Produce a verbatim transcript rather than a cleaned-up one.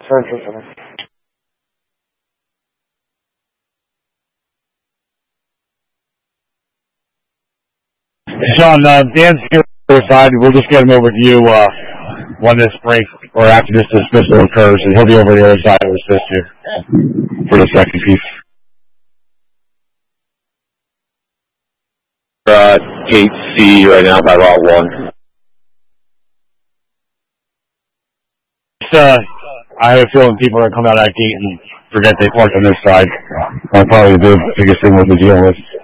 Sean, uh, Dan's here on the side. We'll just get him over to you uh, when this break or after this dismissal occurs, and he'll be over the other side of assist you for the second piece. Uh, gate C right now by lot one. Uh, I have a feeling people are going to come out of that gate and forget they parked on this side. That's probably the biggest thing we'll be dealing with.